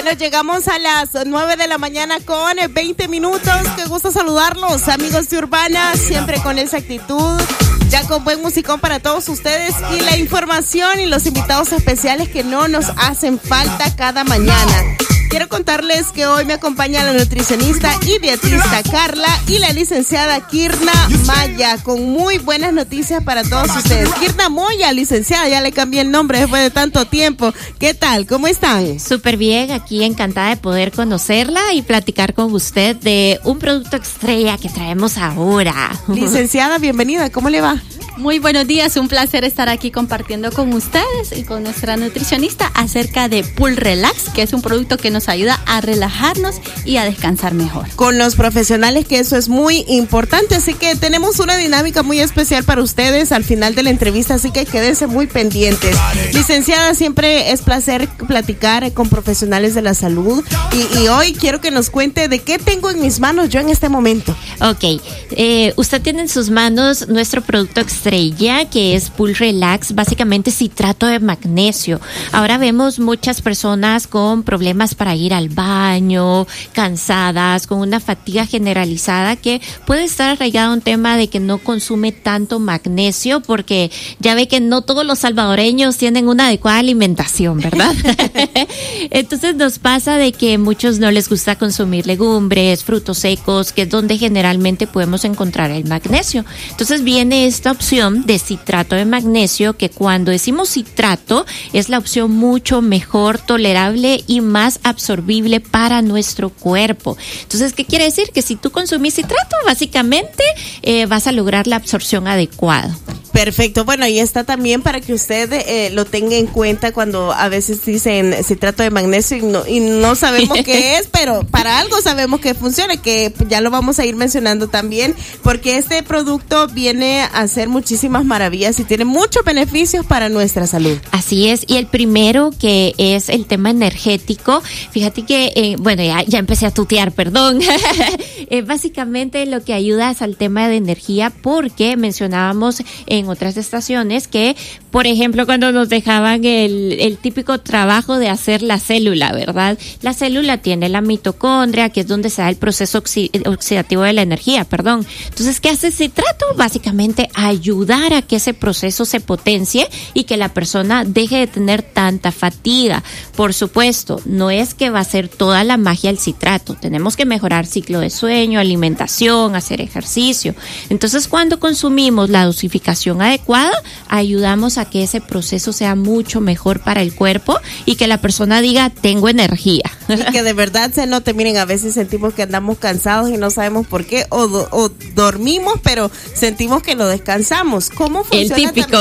Bueno, llegamos a las 9 de la mañana con 20 minutos. Qué gusto saludarlos, amigos de Urbana, siempre con esa actitud, ya con buen musicón para todos ustedes y la información y los invitados especiales que no nos hacen falta cada mañana. Quiero contarles que hoy me acompaña la nutricionista y dietista Carla y la licenciada Kirna Maya con muy buenas noticias para todos ustedes. Kirna Moya, licenciada, ya le cambié el nombre después de tanto tiempo. ¿Qué tal? ¿Cómo están? Súper bien, aquí encantada de poder conocerla y platicar con usted de un producto estrella que traemos ahora. Licenciada, bienvenida, ¿cómo le va? Muy buenos días, un placer estar aquí compartiendo con ustedes y con nuestra nutricionista acerca de Pool Relax, que es un producto que nos ayuda a relajarnos y a descansar mejor. Con los profesionales, que eso es muy importante, así que tenemos una dinámica muy especial para ustedes al final de la entrevista, así que quédense muy pendientes. Licenciada, siempre es placer platicar con profesionales de la salud y hoy quiero que nos cuente de qué tengo en mis manos yo en este momento. Ok, usted tiene en sus manos nuestro producto estrella, que es Pool Relax, básicamente citrato de magnesio. Ahora vemos muchas personas con problemas para ir al baño, cansadas, con una fatiga generalizada que puede estar arraigado a un tema de que no consume tanto magnesio, porque ya ve que no todos los salvadoreños tienen una adecuada alimentación, ¿verdad? Entonces nos pasa de que muchos no les gusta consumir legumbres, frutos secos, que es donde generalmente podemos encontrar el magnesio. Entonces viene esta opción de citrato de magnesio, que cuando decimos citrato es la opción mucho mejor tolerable y más absorbible para nuestro cuerpo. Entonces, ¿qué quiere decir? Que si tú consumís citrato, básicamente vas a lograr la absorción adecuada. Perfecto, bueno, ahí está también para que usted lo tenga en cuenta cuando a veces dicen citrato de magnesio y no sabemos qué es, pero para algo sabemos que funciona, que ya lo vamos a ir mencionando también, porque este producto viene a hacer muchísimas maravillas y tiene muchos beneficios para nuestra salud. Así es, y el primero, que es el tema energético, fíjate que, bueno, ya empecé a tutear, perdón. Básicamente lo que ayuda es al tema de energía, porque mencionábamos en otras estaciones que, por ejemplo, cuando nos dejaban el típico trabajo de hacer la célula, ¿verdad? La célula tiene la mitocondria, que es donde se da el proceso oxidativo de la energía, perdón. Entonces, ¿qué hace citrato? Básicamente ayudar a que ese proceso se potencie y que la persona deje de tener tanta fatiga. Por supuesto, no es que va a ser toda la magia el citrato. Tenemos que mejorar ciclo de sueño, alimentación, hacer ejercicio. Entonces, cuando consumimos la dosificación adecuada, ayudamos a que ese proceso sea mucho mejor para el cuerpo y que la persona diga, tengo energía. Y que de verdad se note. Miren, a veces sentimos que andamos cansados y no sabemos por qué, o dormimos, pero sentimos que no descansamos. ¿Cómo funciona? El típico.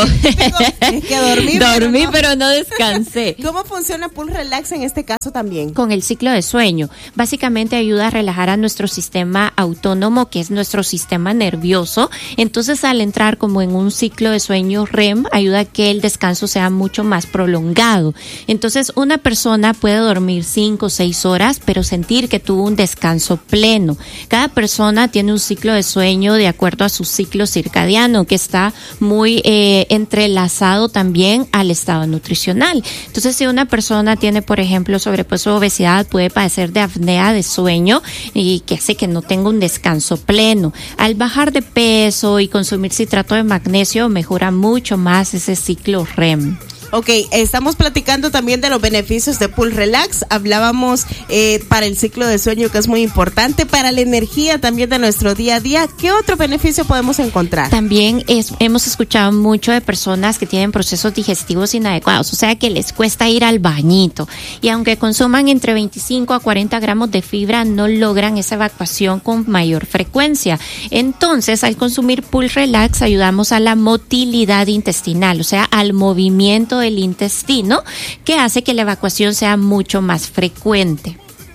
Es que dormí, pero no descansé. ¿Cómo funciona Pool Relax en este caso también? Con el ciclo de sueño. Básicamente ayuda a relajar a nuestro sistema autónomo, que es nuestro sistema nervioso. Entonces, al entrar como en un ciclo de sueño REM, ayuda a que el descanso sea mucho más prolongado. Entonces, una persona puede dormir 5 o 6 horas, pero sentir que tuvo un descanso pleno. Cada persona tiene un ciclo de sueño de acuerdo a su ciclo circadiano, que está muy entrelazado también al estado nutricional. Entonces, si una persona tiene, por ejemplo, sobrepeso o obesidad, puede padecer de apnea de sueño y que hace que no tenga un descanso pleno. Al bajar de peso y consumir citrato de magnesio, mejora mucho más ese ciclo REM. Ok, estamos platicando también de los beneficios de Pool Relax. Hablábamos para el ciclo de sueño, que es muy importante, para la energía también de nuestro día a día. ¿Qué otro beneficio podemos encontrar? También hemos escuchado mucho de personas que tienen procesos digestivos inadecuados, o sea que les cuesta ir al bañito. Y aunque consuman entre 25 a 40 gramos de fibra, no logran esa evacuación con mayor frecuencia. Entonces, al consumir Pool Relax, ayudamos a la motilidad intestinal, o sea, al movimiento del intestino, que hace que la evacuación sea mucho más frecuente.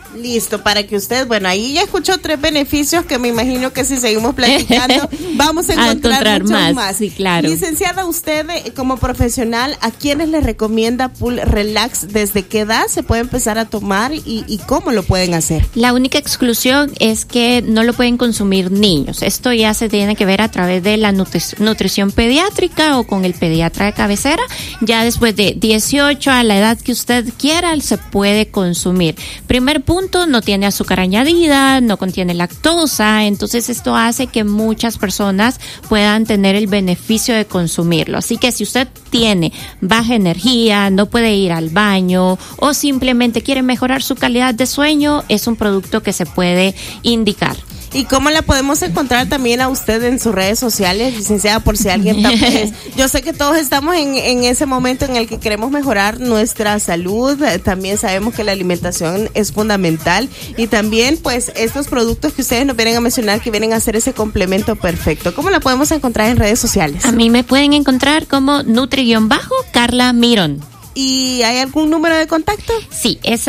Listo, para que usted, bueno, ahí ya escuchó 3 beneficios que me imagino que si seguimos platicando vamos a encontrar muchos más. Sí, claro. Licenciada, usted como profesional, ¿a quiénes le recomienda Pool Relax? ¿Desde qué edad se puede empezar a tomar y cómo lo pueden hacer? La única exclusión es que no lo pueden consumir niños. Esto ya se tiene que ver a través de la nutrición pediátrica o con el pediatra de cabecera. Ya después de 18, a la edad que usted quiera, se puede consumir. Primer punto, no tiene azúcar añadida, no contiene lactosa, entonces esto hace que muchas personas puedan tener el beneficio de consumirlo. Así que si usted tiene baja energía, no puede ir al baño o simplemente quiere mejorar su calidad de sueño, es un producto que se puede indicar. ¿Y cómo la podemos encontrar también a usted en sus redes sociales, licenciada, por si alguien yo sé que todos estamos en ese momento en el que queremos mejorar nuestra salud, también sabemos que la alimentación es fundamental y también pues estos productos que ustedes nos vienen a mencionar que vienen a ser ese complemento perfecto. ¿Cómo la podemos encontrar en redes sociales? A mí me pueden encontrar como Nutri-Carla Mirón. ¿Y hay algún número de contacto? Sí, es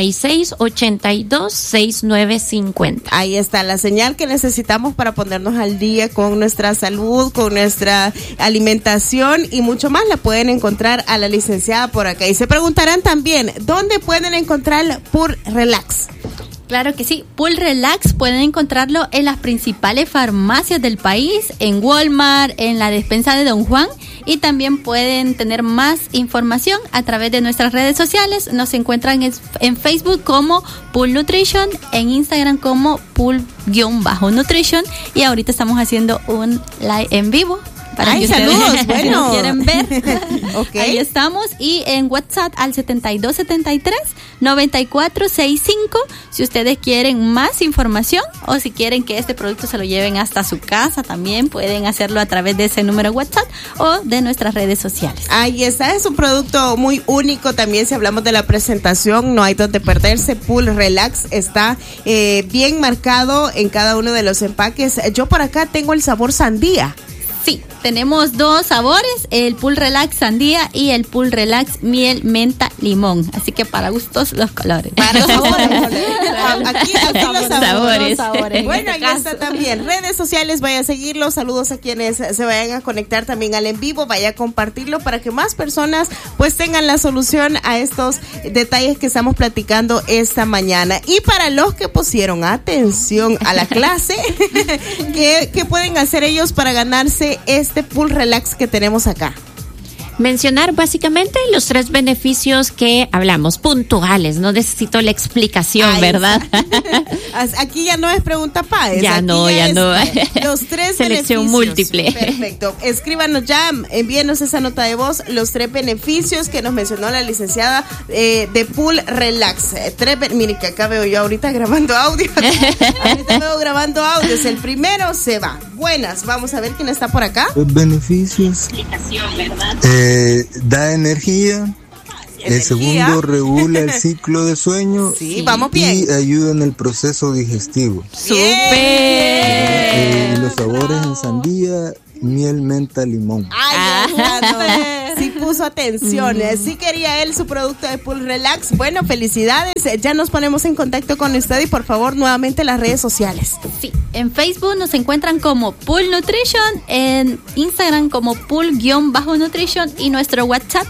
7682-6950. Ahí está la señal que necesitamos para ponernos al día con nuestra salud, con nuestra alimentación y mucho más. La pueden encontrar a la licenciada por acá. Y se preguntarán también, ¿dónde pueden encontrar Pool Relax? Claro que sí, Pool Relax pueden encontrarlo en las principales farmacias del país, en Walmart, en la despensa de Don Juan, y también pueden tener más información a través de nuestras redes sociales. Nos encuentran en Facebook como Pool Nutrition, en Instagram como Pool_Nutrition, y ahorita estamos haciendo un live en vivo. Ay, saludos, bueno. Quieren ver. Okay. Ahí estamos. Y en WhatsApp al 7273-9465. Si ustedes quieren más información o si quieren que este producto se lo lleven hasta su casa, también pueden hacerlo a través de ese número de WhatsApp o de nuestras redes sociales. Ahí está, es un producto muy único. También si hablamos de la presentación, no hay donde perderse. Pool Relax está bien marcado en cada uno de los empaques. Yo por acá tengo el sabor sandía. Sí, tenemos 2 sabores, el Pool Relax Sandía y el Pool Relax Miel Menta Limón. Así que para gustos los colores. Para los sabores. Aquí los sabores. Bueno, ahí está también. Redes sociales, vaya a seguirlo. Saludos a quienes se vayan a conectar también al en vivo. Vaya a compartirlo para que más personas pues tengan la solución a estos detalles que estamos platicando esta mañana. Y para los que pusieron atención a la clase, ¿qué pueden hacer ellos para ganarse este Pool Relax que tenemos acá? Mencionar básicamente los 3 beneficios que hablamos, puntuales, no necesito la explicación, ahí ¿verdad? Aquí ya no es pregunta PAES. Ya no. Los 3 selección beneficios. Múltiple. Perfecto. Escríbanos ya, envíenos esa nota de voz, los 3 beneficios que nos mencionó la licenciada de Pool Relax. Mire que acá veo yo ahorita grabando audio. El primero se va. Buenas, vamos a ver quién está por acá. Los beneficios. Da energía. El segundo regula el ciclo de sueño. Sí, vamos bien. Y ayuda en el proceso digestivo. ¡Súper! Los sabores en sandía, miel, menta, limón. Sí puso atención, sí quería él su producto de Pool Relax. Bueno, felicidades, ya nos ponemos en contacto con usted y por favor nuevamente las redes sociales. Sí, en Facebook nos encuentran como Pool Nutrition, en Instagram como Pool_Nutrition y nuestro WhatsApp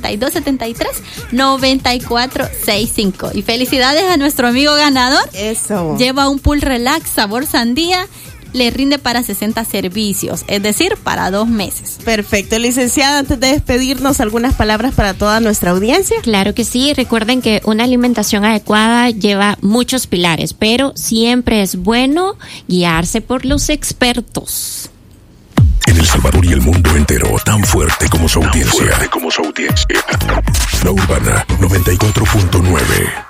7273-9465. Y felicidades a nuestro amigo ganador. Eso. Lleva un Pool Relax sabor sandía. Le rinde para 60 servicios, es decir, para 2 meses. Perfecto. Licenciada, antes de despedirnos, algunas palabras para toda nuestra audiencia. Claro que sí. Recuerden que una alimentación adecuada lleva muchos pilares, pero siempre es bueno guiarse por los expertos. En El Salvador y el mundo entero, tan fuerte como su audiencia. La Urbana 94.9.